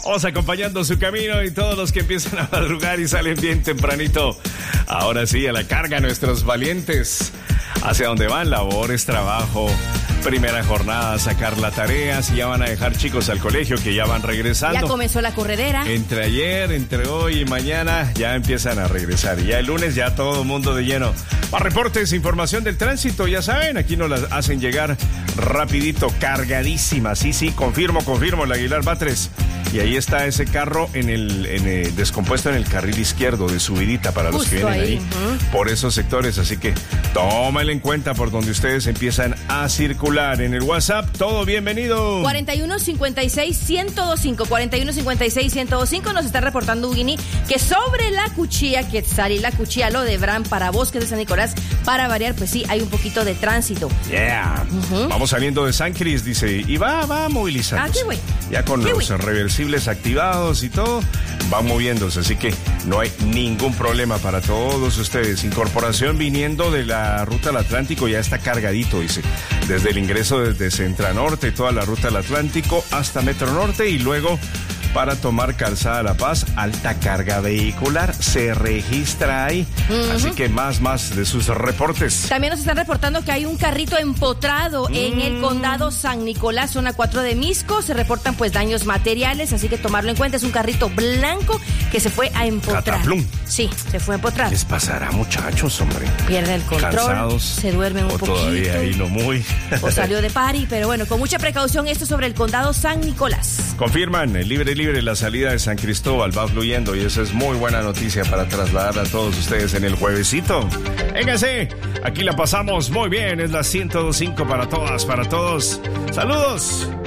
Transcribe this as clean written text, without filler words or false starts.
Vamos acompañando su camino y todos los que empiezan a madrugar y salen bien tempranito. Ahora sí, a la carga nuestros valientes. Hacia donde van, labores, trabajo, primera jornada, sacar la tarea. Si ya van a dejar chicos al colegio, que ya van regresando. Ya comenzó la corredera. Entre ayer, entre hoy y mañana ya empiezan a regresar. Y ya el lunes ya todo el mundo de lleno. Para reportes, información del tránsito, ya saben, aquí nos las hacen llegar rapidito, cargadísima. Sí, confirmo, el Aguilar Batres. Y ahí está ese carro descompuesto en el carril izquierdo de subidita para los que vienen ahí. Por esos sectores, así que tómale en cuenta por donde ustedes empiezan a circular. En el WhatsApp, todo bienvenido. 4156-1025, 4156-1025, nos está reportando Ugini que sobre la Cuchilla Quetzal y la Cuchilla Lodebrán para Bosques de San Nicolás, para variar, pues sí, hay un poquito de tránsito. Yeah. Vamos saliendo de San Cris, dice, y va movilizándose. Ah, qué güey. Ya con los reversibles activados y todo, van moviéndose, así que no hay ningún problema para todos ustedes. Incorporación viniendo de la ruta al Atlántico ya está cargadito, dice, desde el ingreso desde Centranorte, toda la ruta al Atlántico hasta Metro Norte, y luego para tomar Calzada La Paz, alta carga vehicular se registra ahí. Así que más de sus reportes. También nos están reportando que hay un carrito empotrado en el condado San Nicolás, zona 4 de Misco. Se reportan pues daños materiales, así que tomarlo en cuenta. Es un carrito blanco que se fue a empotrar. Cataplum. Sí, se fue a empotrar. ¿Qué les pasará, muchachos, hombre? Pierde el control, cansados, se duermen un poquito. Todavía ahí no muy. O salió de party, pero bueno, con mucha precaución. Esto sobre el condado San Nicolás. Confirman, libre, la salida de San Cristóbal va fluyendo y eso es muy buena noticia para trasladar a todos ustedes en el juevesito. Véngase, aquí la pasamos muy bien, es la 102.5 para todas, para todos. ¡Saludos!